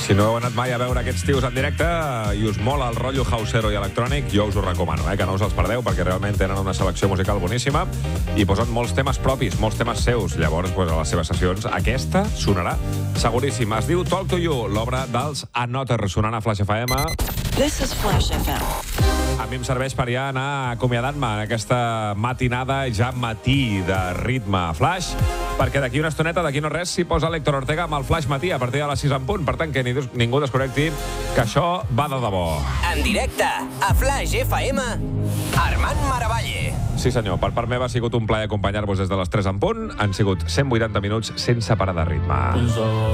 Si no heu anat mai a veure aquests tios en directe i us mola el rotllo hausero i electrònic, jo us ho recomano, que no us els perdeu, perquè realment tenen una selecció musical boníssima i posen molts temes propis, molts temes seus. Llavors, a les seves sessions, aquesta sonarà seguríssim. Es diu Talk to You, l'obra dels Another, sonant a Flash FM. This is Flash FM. A mi em serveix per ja anar acomiadant-me en aquesta matinada, ja matí de ritme Flash, perquè d'aquí una estoneta, d'aquí no res, s'hi posa l'Héctor Ortega amb el Flash matí a partir de les 6 en punt. Per tant, que ningú desconnecti, que això va de debò. En directe, a Flash FM, Armand Maravalle. Sí, senyor, per part meva ha sigut un plaer acompanyar-vos des de les 3 en punt. Han sigut 180 minuts sense parar de ritme.